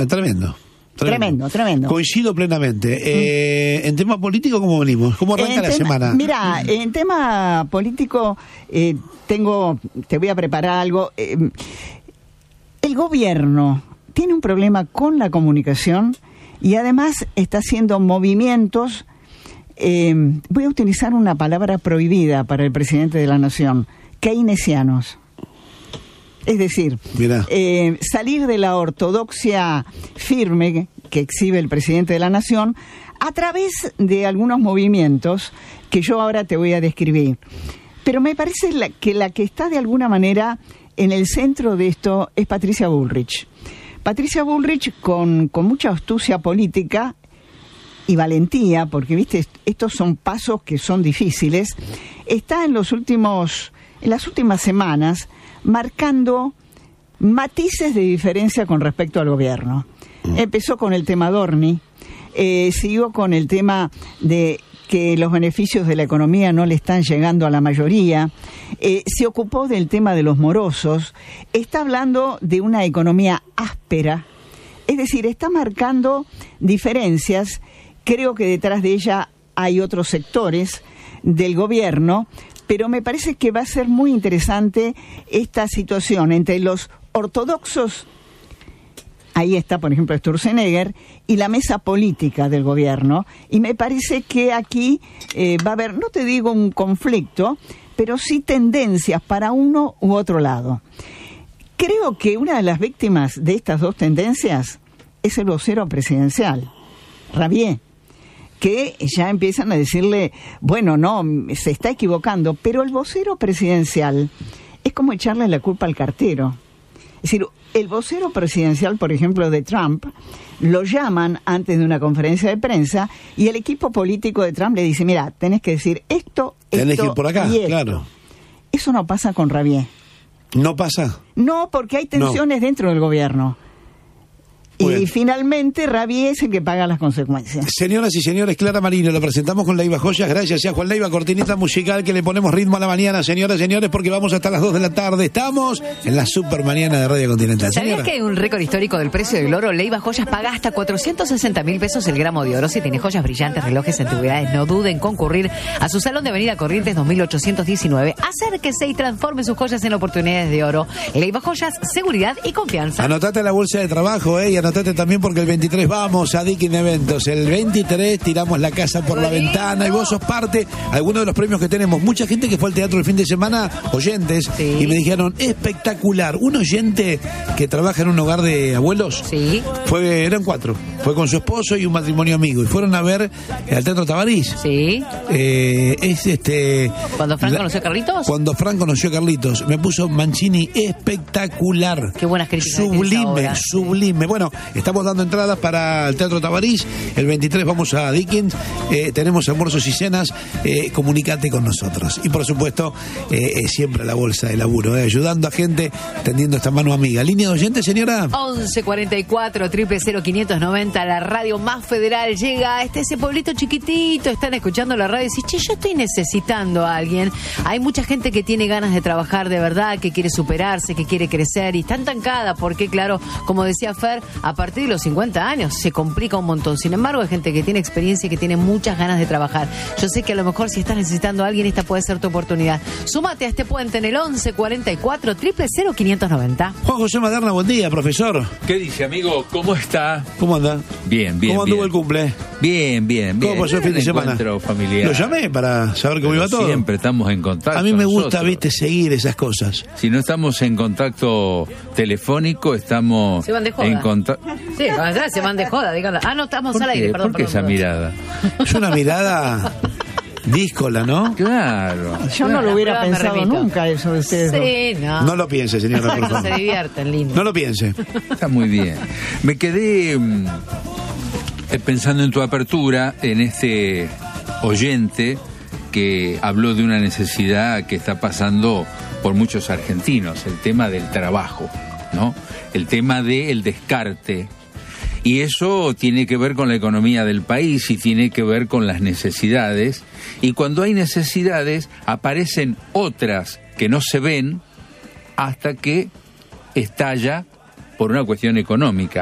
Tremendo. Tremendo. Coincido plenamente. En tema político, ¿cómo venimos? ¿Cómo arranca la semana? Mira, en tema político te voy a preparar algo. El gobierno tiene un problema con la comunicación y además está haciendo movimientos, voy a utilizar una palabra prohibida para el presidente de la Nación, keynesianos. Es decir, salir de la ortodoxia firme que exhibe el presidente de la Nación a través de algunos movimientos que yo ahora te voy a describir. Pero me parece que la que está de alguna manera en el centro de esto es Patricia Bullrich. Patricia Bullrich, con mucha astucia política y valentía, porque viste, estos son pasos que son difíciles, está en las últimas semanas marcando matices de diferencia con respecto al gobierno. Empezó con el tema Dorni, siguió con el tema de que los beneficios de la economía no le están llegando a la mayoría, se ocupó del tema de los morosos, está hablando de una economía áspera, es decir, está marcando diferencias. Creo que detrás de ella hay otros sectores del gobierno, pero me parece que va a ser muy interesante esta situación entre los ortodoxos, ahí está por ejemplo Sturzenegger, y la mesa política del gobierno, y me parece que aquí va a haber, no te digo un conflicto, pero sí tendencias para uno u otro lado. Creo que una de las víctimas de estas dos tendencias es el vocero presidencial, Rabier, que ya empiezan a decirle, bueno, no, se está equivocando, pero el vocero presidencial es como echarle la culpa al cartero. Es decir, el vocero presidencial, por ejemplo, de Trump, lo llaman antes de una conferencia de prensa y el equipo político de Trump le dice, mira, tenés que decir esto, tenés que ir por acá, y esto. Claro. Eso no pasa con Rabier. ¿No pasa? No, porque hay tensiones dentro del gobierno. Bueno. Y finalmente Rabier es el que paga las consecuencias. Señoras y señores, Clara Marino, lo presentamos con Leiva Joyas. Gracias a Juan Leiva, cortinita musical que le ponemos ritmo a la mañana, señoras y señores, porque vamos hasta las 2 de la tarde. Estamos en la super mañana de Radio Continental. ¿Sabías que hay un récord histórico del precio del oro? Leiva Joyas paga hasta 460.000 pesos el gramo de oro. Si tiene joyas brillantes, relojes, antigüedades, no duden en concurrir a su salón de Avenida Corrientes 2819. Acérquese y transforme sus joyas en oportunidades de oro. Leiva Joyas, seguridad y confianza. Anotate la bolsa de trabajo, y anotate también porque el 23 vamos a Dickin Eventos. El 23 tiramos la casa por la ventana y vos sos parte, algunos de los premios que tenemos. Mucha gente que fue al teatro el fin de semana, oyentes, sí, y me dijeron, espectacular. Un oyente que trabaja en un hogar de abuelos, sí, eran 4, fue con su esposo y un matrimonio amigo, y fueron a ver al Teatro Tabarís. Sí. ¿Cuando Frank conoció a Carlitos? Cuando Frank conoció a Carlitos, me puso Mancini espectacular. Qué buenas críticas. Sublime. Bueno, estamos dando entradas para el Teatro Tabarís. El 23 vamos a Dickens. Tenemos almuerzos y cenas. Comunícate con nosotros. Y por supuesto, siempre la bolsa de laburo, ayudando a gente, tendiendo esta mano amiga. ¿Línea de oyentes, señora? 1144 000 590, la radio más federal. Llega a ese pueblito chiquitito, están escuchando la radio y dicen, che, yo estoy necesitando a alguien. Hay mucha gente que tiene ganas de trabajar de verdad, que quiere superarse, que quiere crecer y está estancada porque, claro, como decía Fer, a partir de los 50 años se complica un montón. Sin embargo, hay gente que tiene experiencia y que tiene muchas ganas de trabajar. Yo sé que a lo mejor si estás necesitando a alguien, esta puede ser tu oportunidad. Súmate a este puente en el 1144 000 590. Juan José Maderna, buen día, profesor. ¿Qué dice, amigo? ¿Cómo está? ¿Cómo anda? Bien. ¿Cómo anduvo el cumple? Bien. ¿Cómo pasó el fin de semana? Familiar. Lo llamé para saber cómo iba todo. Siempre estamos en contacto. A mí me gusta, seguir esas cosas. Si no estamos en contacto telefónico, estamos en contacto. Sí, se van de joda, díganlo. No, estamos al aire, perdón. ¿Por qué esa mirada? Es una mirada díscola, ¿no? Claro. Yo no lo hubiera pensado nunca eso de ustedes. Sí, no. No lo piense, señora, por favor. Se divierten, lindo. No lo piense. Está muy bien. Me quedé pensando en tu apertura, en este oyente que habló de una necesidad que está pasando por muchos argentinos, el tema del trabajo, ¿no? El tema del descarte. Y eso tiene que ver con la economía del país y tiene que ver con las necesidades. Y cuando hay necesidades, aparecen otras que no se ven hasta que estalla por una cuestión económica.